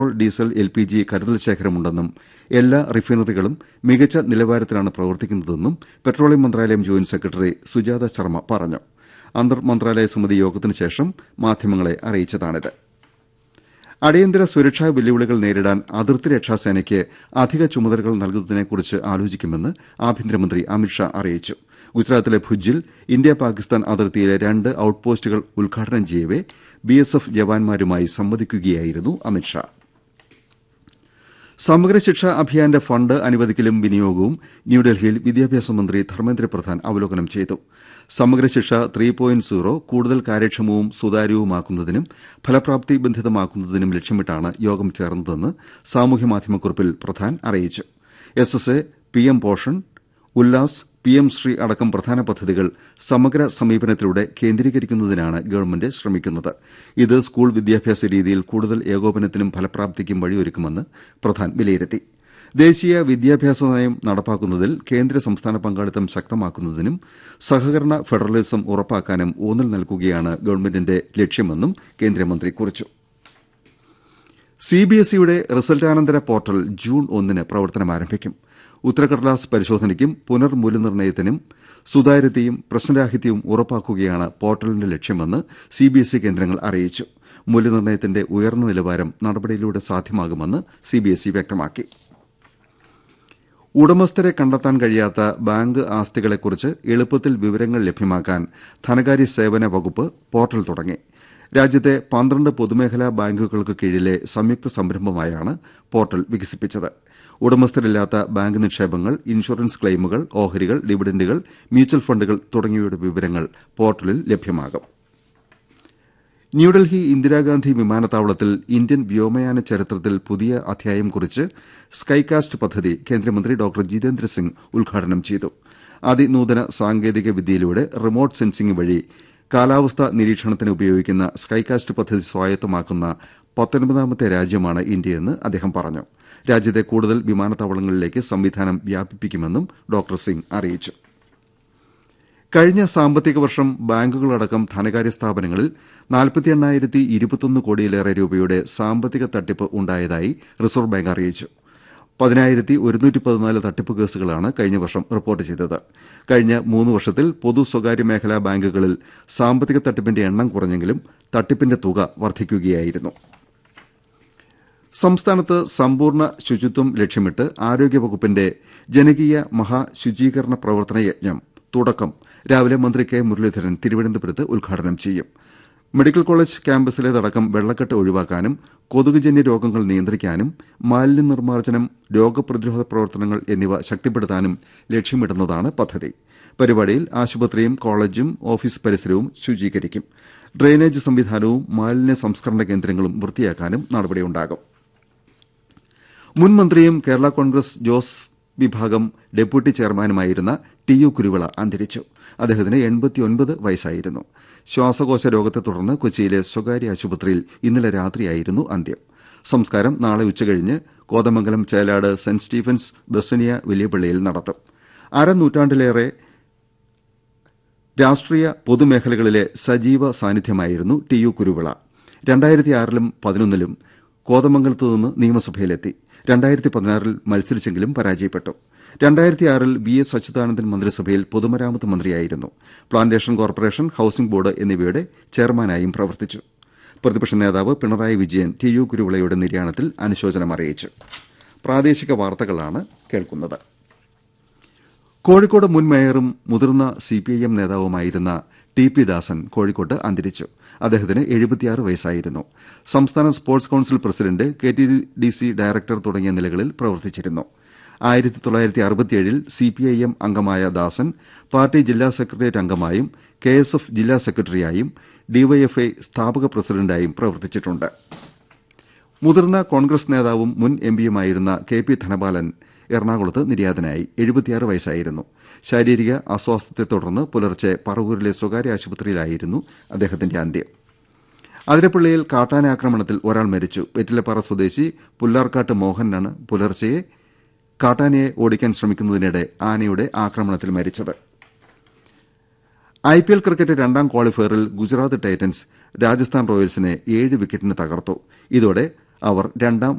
Diesel LPG കരുതൽ ശേഖരമുണ്ടെന്നും എല്ലാ റിഫൈനറികളും മികച്ച നിലവാരത്തിലാണ് പ്രവർത്തിക്കുന്നതെന്നും പെട്രോളിയം മന്ത്രാലയം ജോയിന്റ് സെക്രട്ടറി സുജാത ശർമ്മ പറഞ്ഞു. അന്തർ മന്ത്രാലയ സമിതി യോഗത്തിന് ശേഷം മാധ്യമങ്ങളെ അറിയിച്ചതാണിത്. അടിയന്തര സുരക്ഷാ വെല്ലുവിളികൾ നേരിടാൻ അതിർത്തി രക്ഷാസേനയ്ക്ക് അധിക ചുമതലകൾ നൽകുന്നതിനെക്കുറിച്ച് ആലോചിക്കുമെന്ന് ആഭ്യന്തരമന്ത്രി അമിത്ഷാ അറിയിച്ചു. ഗുജറാത്തിലെ ഭുജിൽ ഇന്ത്യ പാകിസ്ഥാൻ അതിർത്തിയിലെ 2 ഔട്ട് പോസ്റ്റുകൾ ഉദ്ഘാടനം ചെയ്യവെ BSF ജവാന്മാരുമായി സംവദിക്കുകയായിരുന്നു അമിത്ഷാ. സമഗ്ര ശിക്ഷാ അഭിയാന്റെ ഫണ്ട് അനുവദിക്കലും വിനിയോഗവും ന്യൂഡൽഹിയിൽ വിദ്യാഭ്യാസ മന്ത്രി ധർമ്മേന്ദ്ര പ്രധാൻ അവലോകനം ചെയ്തു. സമഗ്ര ശിക്ഷ 3.0 കൂടുതൽ കാര്യക്ഷമവും സുതാര്യവുമാക്കുന്നതിനും ഫലപ്രാപ്തി ബന്ധിതമാക്കുന്നതിനും ലക്ഷ്യമിട്ടാണ് യോഗം ചേർന്നതെന്ന് സാമൂഹ്യമാധ്യമക്കുറിപ്പിൽ പ്രധാൻ അറിയിച്ചു. SSA, PM portion, Ullas, PM Shri അടക്കം പ്രധാന പദ്ധതികൾ സമഗ്ര സമീപനത്തിലൂടെ കേന്ദ്രീകരിക്കുന്നതിനാണ് ഗവൺമെന്റ് ശ്രമിക്കുന്നത്. ഇത് സ്കൂൾ വിദ്യാഭ്യാസ രീതിയിൽ കൂടുതൽ ഏകോപനത്തിനും ഫലപ്രാപ്തിക്കും വഴിയൊരുക്കുമെന്ന് പ്രധാൻ വിലയിരുത്തി. ദേശീയ വിദ്യാഭ്യാസ നയം നടപ്പാക്കുന്നതിൽ കേന്ദ്ര സംസ്ഥാന പങ്കാളിത്തം ശക്തമാക്കുന്നതിനും സഹകരണ ഫെഡറലിസം ഉറപ്പാക്കാനും ഊന്നൽ നൽകുകയാണ് ഗവൺമെന്റിന്റെ ലക്ഷ്യമെന്നും കേന്ദ്രമന്ത്രി കുറിച്ചു. CBSEയുടെ റിസൾട്ടാനന്തര പോർട്ടൽ ജൂൺ 1 പ്രവർത്തനം ആരംഭിക്കും. ഉത്തരക്കടലാസ് പരിശോധനയ്ക്കും പുനർമൂല്യനിർണ്ണയത്തിനും സുതാര്യതയും പ്രശ്നരാഹിത്യവും ഉറപ്പാക്കുകയാണ് പോർട്ടലിന്റെ ലക്ഷ്യമെന്ന് CBSE കേന്ദ്രങ്ങൾ അറിയിച്ചു. മൂല്യനിർണ്ണയത്തിന്റെ ഉയർന്ന നിലവാരം നടപടിയിലൂടെ സാധ്യമാകുമെന്ന് CBSE വ്യക്തമാക്കി. ഉടമസ്ഥരെ കണ്ടെത്താൻ കഴിയാത്ത ബാങ്ക് ആസ്തികളെക്കുറിച്ച് എളുപ്പത്തിൽ വിവരങ്ങൾ ലഭ്യമാക്കാൻ ധനകാര്യ സേവന വകുപ്പ് പോർട്ടൽ തുടങ്ങി. രാജ്യത്തെ 12 പൊതുമേഖലാ ബാങ്കുകൾക്ക് കീഴിലെ സംയുക്ത സംരംഭമായാണ് പോർട്ടൽ വികസിപ്പിച്ചത്. ഉടമസ്ഥരില്ലാത്ത ബാങ്ക് നിക്ഷേപങ്ങൾ, ഇൻഷുറൻസ് ക്ലെയിമുകൾ, ഓഹരികൾ, ഡിവിഡന്റുകൾ, മ്യൂച്വൽ ഫണ്ടുകൾ തുടങ്ങിയവയുടെ വിവരങ്ങൾ പോർട്ടലിൽ ലഭ്യമാകും. ന്യൂഡൽഹി ഇന്ദിരാഗാന്ധി വിമാനത്താവളത്തിൽ ഇന്ത്യൻ വ്യോമയാന ചരിത്രത്തിൽ പുതിയ അധ്യായം കുറിച്ച് സ്കൈകാസ്റ്റ് പദ്ധതി കേന്ദ്രമന്ത്രി ഡോക്ടർ ജിതേന്ദ്ര സിംഗ് ഉദ്ഘാടനം ചെയ്തു. അതിനൂതന സാങ്കേതിക വിദ്യയിലൂടെ റിമോട്ട് സെൻസിംഗ് വഴി കാലാവസ്ഥാ നിരീക്ഷണത്തിന് ഉപയോഗിക്കുന്ന സ്കൈകാസ്റ്റ് പദ്ധതി സ്വായത്തമാക്കുന്ന 19ാമത്തെ രാജ്യമാണ് ഇന്ത്യയെന്ന് അദ്ദേഹം പറഞ്ഞു. രാജ്യത്തെ കൂടുതൽ വിമാനത്താവളങ്ങളിലേക്ക് സംവിധാനം വ്യാപിപ്പിക്കുമെന്നും ഡോക്ടർ സിംഗ് അറിയിച്ചു. കഴിഞ്ഞ സാമ്പത്തിക വർഷം ബാങ്കുകളടക്കം ധനകാര്യ സ്ഥാപനങ്ങളിൽ 48,021 കോടിയിലേറെ രൂപയുടെ സാമ്പത്തിക തട്ടിപ്പ് ഉണ്ടായതായി റിസർവ് ബാങ്ക് അറിയിച്ചു. 10,114 തട്ടിപ്പ് കേസുകളാണ് കഴിഞ്ഞ വർഷം റിപ്പോർട്ട് ചെയ്തത്. കഴിഞ്ഞ 3 വർഷത്തിൽ പൊതു സ്വകാര്യ മേഖലാ ബാങ്കുകളിൽ സാമ്പത്തിക തട്ടിപ്പിന്റെ എണ്ണം കുറഞ്ഞെങ്കിലും തട്ടിപ്പിന്റെ തുക വർദ്ധിക്കുകയായിരുന്നു. സംസ്ഥാനത്ത് സമ്പൂർണ്ണ ശുചിത്വം ലക്ഷ്യമിട്ട് ആരോഗ്യവകുപ്പിന്റെ ജനകീയ മഹാശുചീകരണ പ്രവർത്തന യജ്ഞം തുടക്കം രാവിലെ മന്ത്രി കെ മുരളീധരൻ തിരുവനന്തപുരത്ത് ഉദ്ഘാടനം ചെയ്യും. മെഡിക്കൽ കോളേജ് ക്യാമ്പസിലേതടക്കം വെള്ളക്കെട്ട് ഒഴിവാക്കാനും കൊതുകുജന്യ രോഗങ്ങൾ നിയന്ത്രിക്കാനും മാലിന്യ നിർമ്മാർജ്ജനം, രോഗപ്രതിരോധ പ്രവർത്തനങ്ങൾ എന്നിവ ശക്തിപ്പെടുത്താനും ലക്ഷ്യമിടുന്നതാണ് പദ്ധതി. പരിപാടിയിൽ ആശുപത്രിയും കോളേജും ഓഫീസ് പരിസരവും ശുചീകരിക്കും. ഡ്രെയിനേജ് സംവിധാനവും മാലിന്യ സംസ്കരണ കേന്ദ്രങ്ങളും വൃത്തിയാക്കാനും നടപടിയുണ്ടാകും. മുൻ മന്ത്രിയും കേരള കോൺഗ്രസ് ജോസ് വിഭാഗം ഡെപ്യൂട്ടി ചെയർമാനുമായിരുന്ന TU കുരുവിള അന്തരിച്ചു. അദ്ദേഹത്തിന് 89 വയസ്സായിരുന്നു. ശ്വാസകോശ രോഗത്തെ തുടർന്ന് കൊച്ചിയിലെ സ്വകാര്യ ആശുപത്രിയിൽ ഇന്നലെ രാത്രിയായിരുന്നു അന്ത്യം. സംസ്കാരം നാളെ ഉച്ചകഴിഞ്ഞ് കോതമംഗലം ചേലാട് സെന്റ് സ്റ്റീഫൻസ് ബസനിയ വലിയപള്ളിയിൽ നടത്തും. അരനൂറ്റാണ്ടിലേറെ രാഷ്ട്രീയ പൊതുമേഖലകളിലെ സജീവ സാന്നിധ്യമായിരുന്നു TU കുരുവിള. 2006ലും 2011ലും കോതമംഗലത്ത് നിന്ന് നിയമസഭയിലെത്തി. 2016ൽ മത്സരിച്ചെങ്കിലും പരാജയപ്പെട്ടു. 2006ൽ VS അച്യുതാനന്ദൻ മന്ത്രിസഭയിൽ പൊതുമരാമത്ത് മന്ത്രിയായിരുന്നു. പ്ലാന്റേഷൻ കോർപ്പറേഷൻ, ഹൌസിംഗ് ബോർഡ് എന്നിവയുടെ ചെയർമാനായും പ്രവർത്തിച്ചു. പ്രതിപക്ഷ നേതാവ് പിണറായി വിജയൻ TU കുരുവിളയുടെ നിര്യാണത്തിൽ അനുശോചനം അറിയിച്ചു. പ്രാദേശിക വാർത്തകളാണ് കേൾക്കുന്നത്. കോഴിക്കോട് മുൻ മേയറും മുതിർന്ന CPIM നേതാവുമായിരുന്ന TP ദാസൻ കോഴിക്കോട്ട് അന്തരിച്ചു. അദ്ദേഹത്തിന് 76 വയസ്സായിരുന്നു. സംസ്ഥാന sports council president, KTDC director തുടങ്ങിയ നിലകളിൽ പ്രവർത്തിച്ചിരുന്നു. 1967ൽ CPIM അംഗമായ ദാസൻ പാർട്ടി ജില്ലാ സെക്രട്ടേറിയറ്റ് അംഗമായും KSF ജില്ലാ സെക്രട്ടറിയായും DYFI സ്ഥാപക പ്രസിഡന്റായും പ്രവർത്തിച്ചിട്ടുണ്ട്. മുതിർന്ന കോൺഗ്രസ് നേതാവും മുൻ MPയുമായിരുന്ന KP ധനപാലൻ എറണാകുളത്ത് നിര്യാതനായി. 76 വയസ്സായിരുന്നു. ശാരീരിക അസ്വാസ്ഥ്യത്തെ തുടർന്ന് പുലർച്ചെ പറവൂരിലെ സ്വകാര്യ ആശുപത്രിയിലായിരുന്നു അദ്ദേഹത്തിന്റെ അന്ത്യം. അതിരപ്പള്ളിയിൽ കാട്ടാനാക്രമണത്തിൽ ഒരാൾ മരിച്ചു. വെറ്റിലപ്പാറ സ്വദേശി പുല്ലാർക്കാട്ട് മോഹനാണ് പുലർച്ചെ കാട്ടാനയെ ഓടിക്കാൻ ശ്രമിക്കുന്നതിനിടെ ആനയുടെ ആക്രമണത്തിൽ മരിച്ചത്. IPL cricket 2ാം ക്വാളിഫയറിൽ Gujarat Titans Rajasthan റോയൽസിനെ 7 വിക്കറ്റിന് തകർത്തു. ഇതോടെ അവർ രണ്ടാം